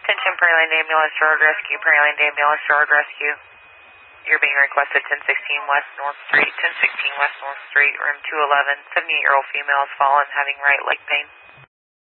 Attention Prairieland Ambulance Yard Rescue, Prairieland Ambulance Yard Rescue. You're being requested 1016 West North Street, 1016 West North Street, room 211. 78-year-old female has fallen, having right leg pain.